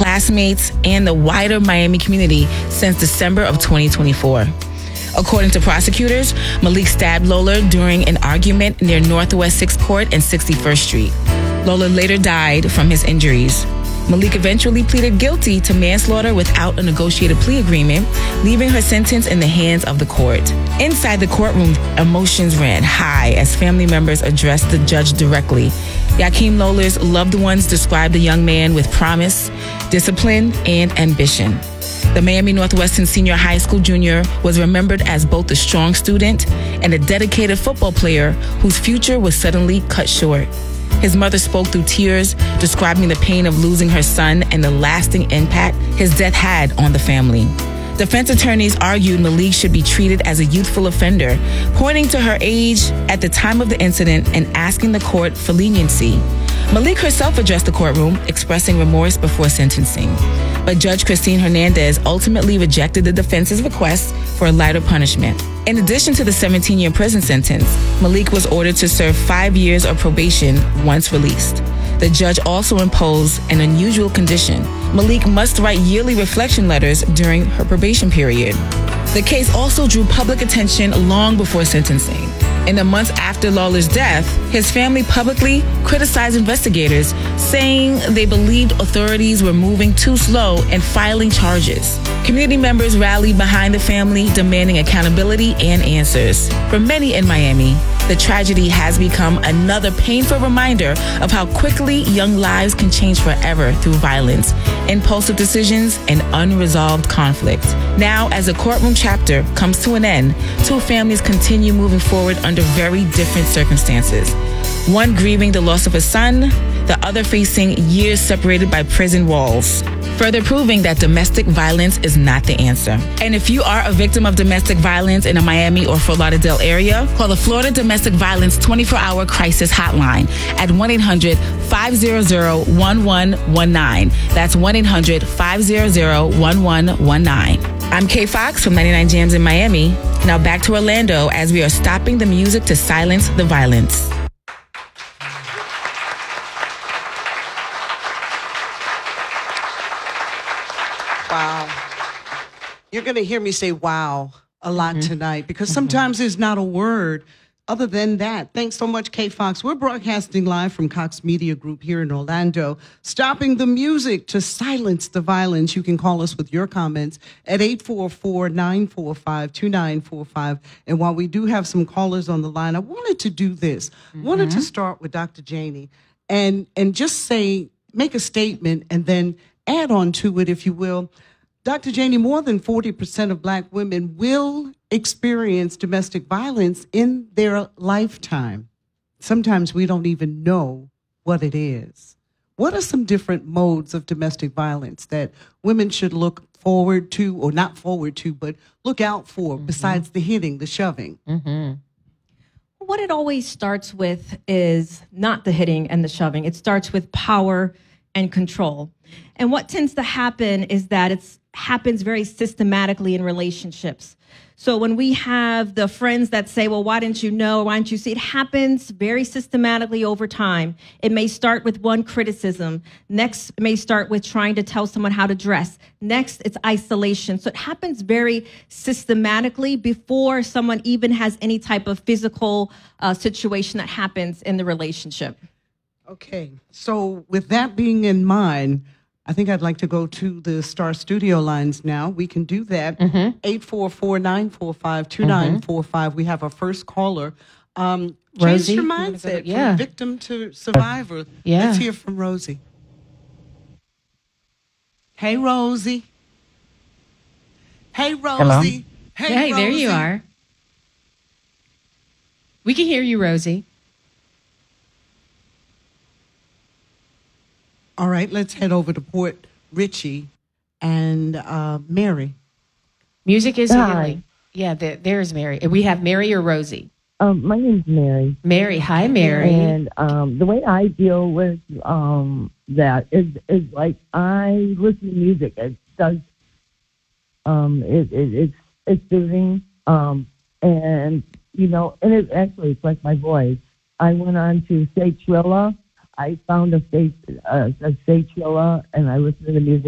classmates, and the wider Miami community since December of 2024. According to prosecutors, Malik stabbed Lola during an argument near Northwest 6th Court and 61st Street. Lola later died from his injuries. Malik eventually pleaded guilty to manslaughter without a negotiated plea agreement, leaving her sentence in the hands of the court. Inside the courtroom, emotions ran high as family members addressed the judge directly. Yakeem Lola's loved ones described the young man with promise, discipline, and ambition. The Miami Northwestern Senior High School junior was remembered as both a strong student and a dedicated football player whose future was suddenly cut short. His mother spoke through tears, describing the pain of losing her son and the lasting impact his death had on the family. Defense attorneys argued Malik should be treated as a youthful offender, pointing to her age at the time of the incident and asking the court for leniency. Malik herself addressed the courtroom, expressing remorse before sentencing. But Judge Christine Hernandez ultimately rejected the defense's request for a lighter punishment. In addition to the 17-year prison sentence, Malik was ordered to serve 5 years of probation once released. The judge also imposed an unusual condition. Malik must write yearly reflection letters during her probation period. The case also drew public attention long before sentencing. In the months after Lawler's death, his family publicly criticized investigators, saying they believed authorities were moving too slow in filing charges. Community members rallied behind the family, demanding accountability and answers. For many in Miami, the tragedy has become another painful reminder of how quickly young lives can change forever through violence, impulsive decisions, and unresolved conflict. Now, as the courtroom chapter comes to an end, two families continue moving forward under very different circumstances. One grieving the loss of a son, the other facing years separated by prison walls, further proving that domestic violence is not the answer. And if you are a victim of domestic violence in a Miami or Fort Lauderdale area, call the Florida Domestic Violence 24-hour crisis hotline at 1-800-500-1119. That's 1-800-500-1119. I'm Kay Fox from 99 Jams in Miami. Now back to Orlando as we are stopping the music to silence the violence. Wow. You're going to hear me say wow a lot tonight because sometimes there's not a word other than that. Thanks so much, Kay Fox. We're broadcasting live from Cox Media Group here in Orlando, stopping the music to silence the violence. You can call us with your comments at 844-945-2945. And while we do have some callers on the line, I wanted to do this. Wanted to start with Dr. Janie and just say, make a statement and then add on to it, if you will. Dr. Janie, more than 40% of Black women will experience domestic violence in their lifetime. Sometimes we don't even know what it is. What are some different modes of domestic violence that women should look forward to, or not forward to, but look out for, besides the hitting, the shoving? What it always starts with is not the hitting and the shoving. It starts with power and control. And what tends to happen is that it happens very systematically in relationships. So when we have the friends that say, well, why didn't you know? Why didn't you see? It happens very systematically over time. It may start with one criticism. Next, it may start with trying to tell someone how to dress. Next, it's isolation. So it happens very systematically before someone even has any type of physical situation that happens in the relationship. Okay, so with that being in mind, I think I'd like to go to the Star Studio lines now. We can do that. 844-945-2945. We have our first caller. Change Rosie? your mindset Yeah. from victim to survivor. Yeah. Let's hear from Rosie. Hey, Rosie. Hey, Rosie. Hello? Hey, there you Rosie. are. We can hear you, Rosie. All right, let's head over to Port Richey and Mary. Music is Hi. healing. Yeah, there's Mary. We have Mary or Rosie. My name's Mary, Mary. Hi, Mary. and the way I deal with that is like I listen to music. It does. It's soothing, and you know, and it's like my voice. I went on to Say Trilla. I found a Say Trilla, and I listened to the music.